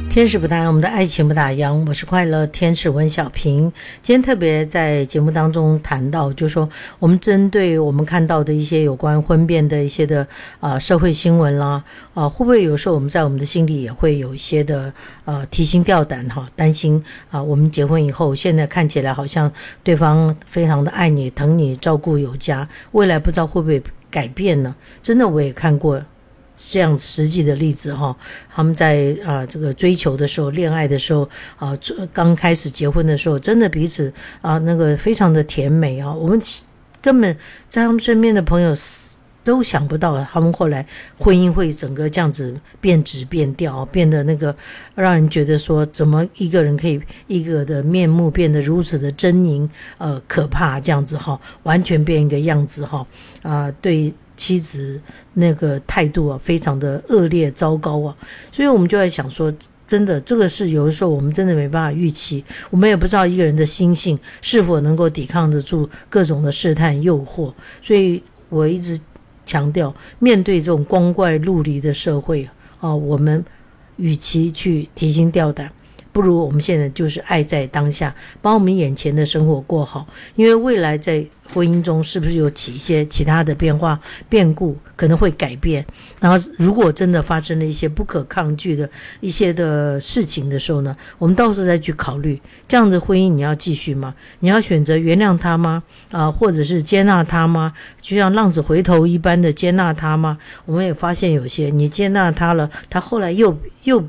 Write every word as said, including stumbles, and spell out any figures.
天使不打烊，我们的爱情不打烊。我是快乐天使温小平。今天特别在节目当中谈到，就是说我们针对我们看到的一些有关婚变的一些的呃社会新闻啦，啊、呃，会不会有时候我们在我们的心里也会有一些的呃提心吊胆哈，担心啊、呃，我们结婚以后，现在看起来好像对方非常的爱你、疼你、照顾有加，未来不知道会不会改变呢？真的我也看过这样实际的例子哈，他们在啊、呃、这个追求的时候、恋爱的时候啊、呃，刚开始结婚的时候，真的彼此啊、呃、那个非常的甜美啊，我们根本在他们身边的朋友都想不到，他们后来婚姻会整个这样子变质变调，变得那个让人觉得说，怎么一个人可以一个的面目变得如此的狰狞呃可怕这样子哈，完全变一个样子哈啊、呃、对。妻子那个态度啊，非常的恶劣糟糕啊，所以我们就在想说，真的这个是有的时候我们真的没办法预期，我们也不知道一个人的心性是否能够抵抗得住各种的试探诱惑，所以我一直强调，面对这种光怪陆离的社会啊，我们与其去提心吊胆，不如我们现在就是爱在当下，把我们眼前的生活过好，因为未来在婚姻中是不是有起一些其他的变化变故可能会改变，然后如果真的发生了一些不可抗拒的一些的事情的时候呢，我们到时候再去考虑，这样的婚姻你要继续吗？你要选择原谅他吗？啊、呃，或者是接纳他吗？就像浪子回头一般的接纳他吗？我们也发现有些你接纳他了，他后来又又